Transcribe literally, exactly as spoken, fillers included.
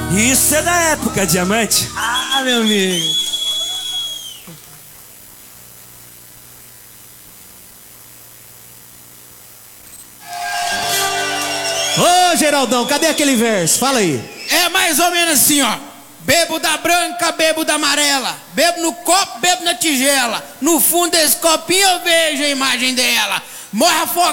Isso é da época, Diamante. Ah, meu amigo. Ô, Geraldão, cadê aquele verso? Fala aí. É mais ou menos assim, ó. Bebo da branca, bebo da amarela. Bebo no copo, bebo na tigela. No fundo desse copinho eu vejo a imagem dela. Morre afogada.